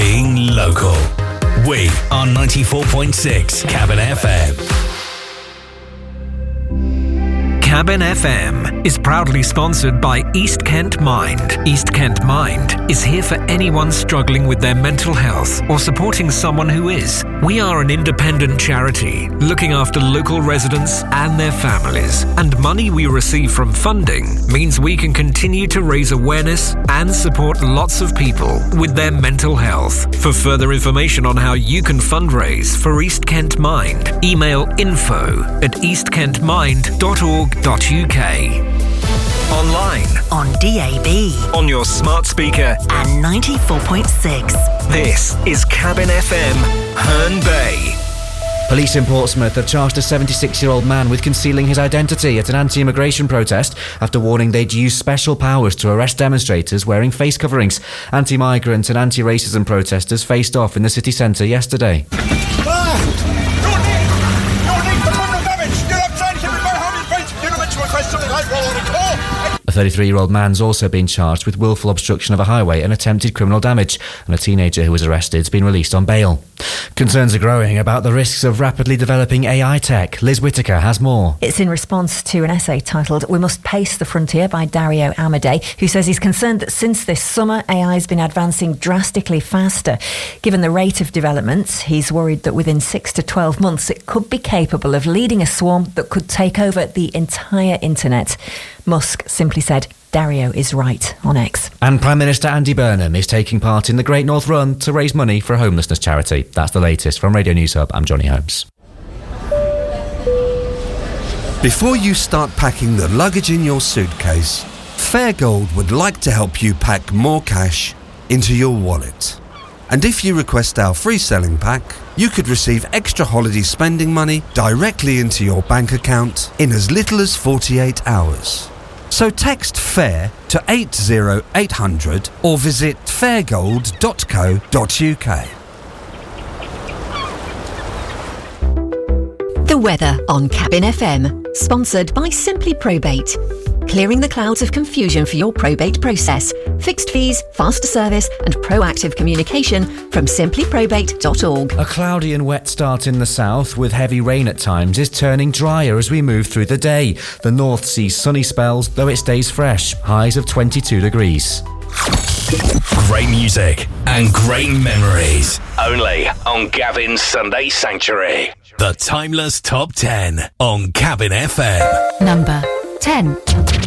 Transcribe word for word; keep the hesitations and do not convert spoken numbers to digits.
being local. We are ninety-four point six Cabin F M. Cabin F M is proudly sponsored by East Kent Mind. East Kent Mind is here for anyone struggling with their mental health or supporting someone who is. We are an independent charity looking after local residents and their families, and money we receive from funding means we can continue to raise awareness and support lots of people with their mental health. For further information on how you can fundraise for East Kent Mind, email info at east kent mind dot org dot U K. Online, on D A B, on your smart speaker, and ninety-four point six. This is Cabin F M, Herne Bay. Police in Portsmouth have charged a seventy-six-year-old man with concealing his identity at an anti-immigration protest after warning they'd use special powers to arrest demonstrators wearing face coverings. Anti-migrant and anti-racism protesters faced off in the city centre yesterday. A thirty-three-year-old man's also been charged with willful obstruction of a highway and attempted criminal damage, and a teenager who was arrested has been released on bail. Concerns are growing about the risks of rapidly developing A I tech. Liz Whittaker has more. It's in response to an essay titled "We Must Pace the Frontier" by Dario Amodei, who says he's concerned that since this summer, A I has been advancing drastically faster. Given the rate of development, he's worried that within six to twelve months, it could be capable of leading a swarm that could take over the entire internet. Musk simply said, "Dario is right," on X. And Prime Minister Andy Burnham is taking part in the Great North Run to raise money for a homelessness charity. That's the latest from Radio News Hub. I'm Johnny Holmes. Before you start packing the luggage in your suitcase, Fairgold would like to help you pack more cash into your wallet. And if you request our free selling pack, you could receive extra holiday spending money directly into your bank account in as little as forty-eight hours. So text FAIR to eight zero eight hundred or visit fairgold dot co dot U K. The weather on Cabin F M, sponsored by Simply Probate. Clearing the clouds of confusion for your probate process. Fixed fees, faster service and proactive communication from simply probate dot org. A cloudy and wet start in the south with heavy rain at times is turning drier as we move through the day. The north sees sunny spells, though it stays fresh. Highs of twenty-two degrees. Great music and great memories. Only on Gavin's Sunday Sanctuary. The Timeless Top ten on Cabin F M. Number ten.